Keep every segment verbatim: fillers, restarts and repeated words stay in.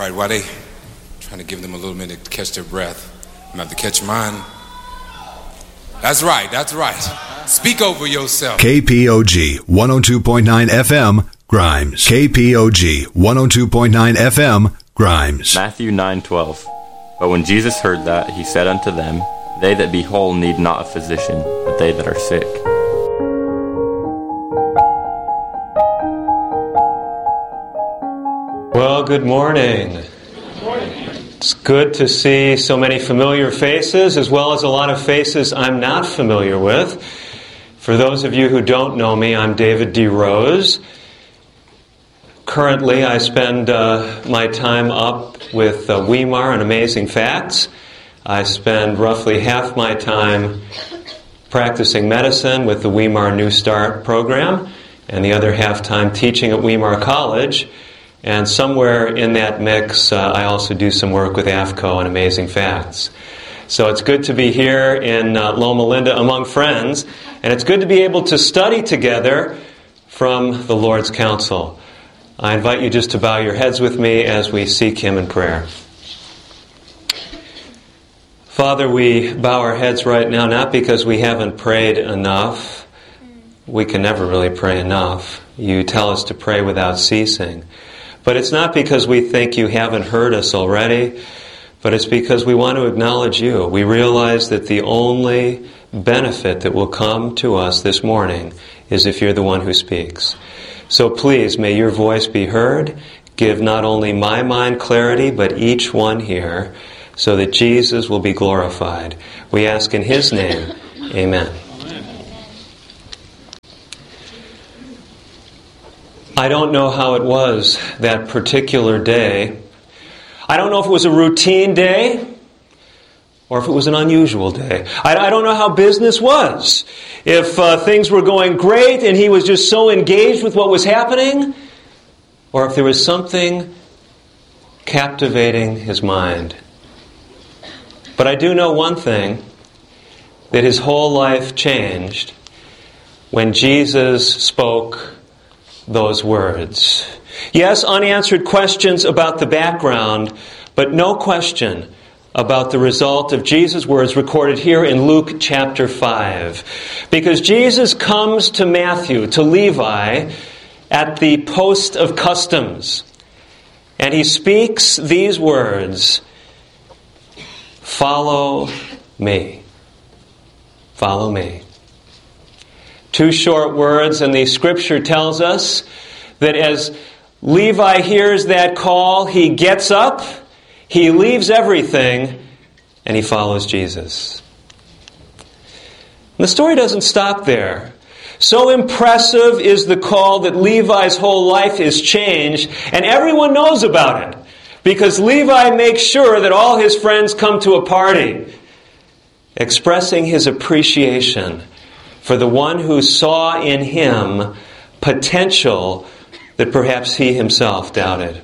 right, while they trying to give them a little minute to catch their breath, I'm going to have to catch mine. That's right, that's right. Speak over yourself. K P O G one oh two point nine F M, Grimes. K P O G one oh two point nine F M, Grimes. Matthew nine twelve. But when Jesus heard that, he said unto them, They that be whole need not a physician, but they that are sick. Well, good morning. Good morning. It's good to see so many familiar faces, as well as a lot of faces I'm not familiar with. For those of you who don't know me, I'm David D. Rose. Currently, I spend uh, my time up with uh, Weimar and Amazing Facts. I spend roughly half my time practicing medicine with the Weimar New Start program, and the other half time teaching at Weimar College. And somewhere in that mix, uh, I also do some work with A F C O and Amazing Facts. So it's good to be here in uh, Loma Linda among friends, and it's good to be able to study together from the Lord's counsel. I invite you just to bow your heads with me as we seek Him in prayer. Father, we bow our heads right now, not because we haven't prayed enough. We can never really pray enough. You tell us to pray without ceasing. But it's not because we think you haven't heard us already, but it's because we want to acknowledge you. We realize that the only benefit that will come to us this morning is if you're the one who speaks. So please, may your voice be heard. Give not only my mind clarity, but each one here, so that Jesus will be glorified. We ask in His name, amen. I don't know how it was that particular day. I don't know if it was a routine day or if it was an unusual day. I, I don't know how business was. If uh, things were going great and he was just so engaged with what was happening, or if there was something captivating his mind. But I do know one thing, that his whole life changed when Jesus spoke those words. Yes, unanswered questions about the background, but no question about the result of Jesus' words recorded here in Luke chapter five. Because Jesus comes to Matthew, to Levi, at the post of customs, and he speaks these words, "Follow me. Follow me." Two short words, and the Scripture tells us that as Levi hears that call, he gets up, he leaves everything, and he follows Jesus. And the story doesn't stop there. So impressive is the call that Levi's whole life is changed, and everyone knows about it, because Levi makes sure that all his friends come to a party, expressing his appreciation for the one who saw in him potential that perhaps he himself doubted.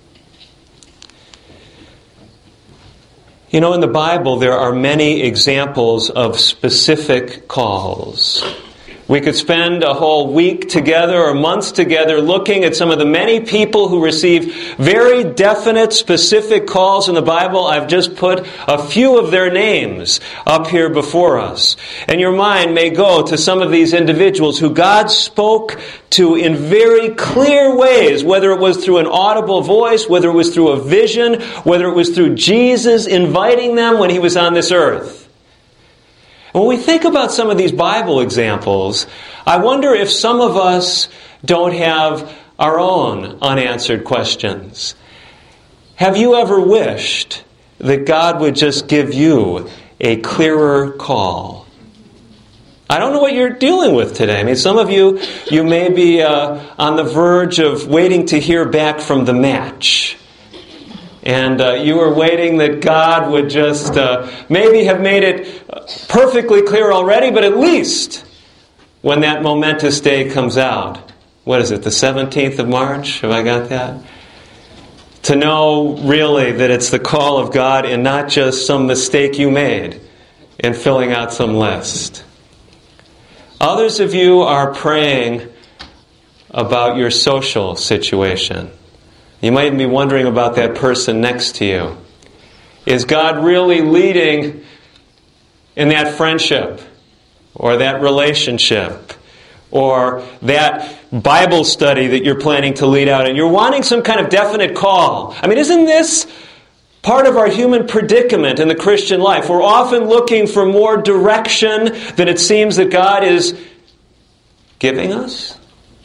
You know, in the Bible, there are many examples of specific calls. We could spend a whole week together or months together looking at some of the many people who receive very definite, specific calls in the Bible. I've just put a few of their names up here before us. And your mind may go to some of these individuals who God spoke to in very clear ways, whether it was through an audible voice, whether it was through a vision, whether it was through Jesus inviting them when He was on this earth. When we think about some of these Bible examples, I wonder if some of us don't have our own unanswered questions. Have you ever wished that God would just give you a clearer call? I don't know what you're dealing with today. I mean, some of you, you may be uh, on the verge of waiting to hear back from the match. And uh, you were waiting that God would just uh, maybe have made it perfectly clear already, but at least when that momentous day comes out, what is it, the seventeenth of March? Have I got that? To know really that it's the call of God and not just some mistake you made in filling out some list. Others of you are praying about your social situation. You might even be wondering about that person next to you. Is God really leading in that friendship or that relationship or that Bible study that you're planning to lead out, and you're wanting some kind of definite call? I mean, isn't this part of our human predicament in the Christian life? We're often looking for more direction than it seems that God is giving us.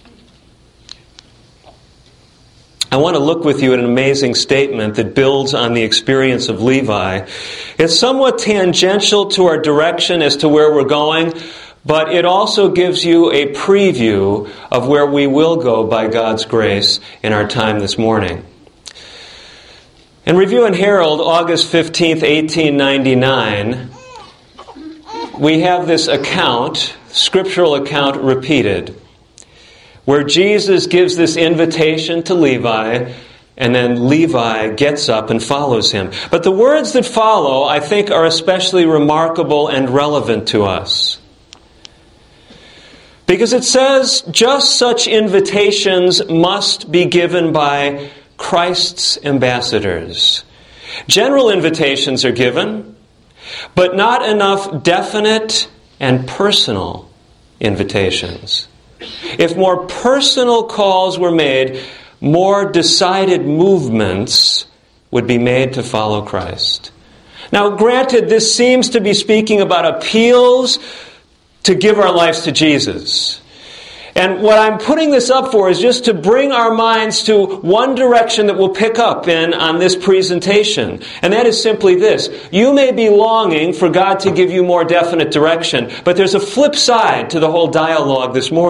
I want to look with you at an amazing statement that builds on the experience of Levi. It's somewhat tangential to our direction as to where we're going, but it also gives you a preview of where we will go by God's grace in our time this morning. In Review and Herald, August fifteenth, eighteen ninety-nine, we have this account, scriptural account repeated, where Jesus gives this invitation to Levi, and then Levi gets up and follows him. But the words that follow, I think, are especially remarkable and relevant to us. Because it says, just such invitations must be given by Christ's ambassadors. General invitations are given, but not enough definite and personal invitations. If more personal calls were made, more decided movements would be made to follow Christ. Now, granted, this seems to be speaking about appeals to give our lives to Jesus. And what I'm putting this up for is just to bring our minds to one direction that we'll pick up in on this presentation. And that is simply this. You may be longing for God to give you more definite direction, but there's a flip side to the whole dialogue this morning.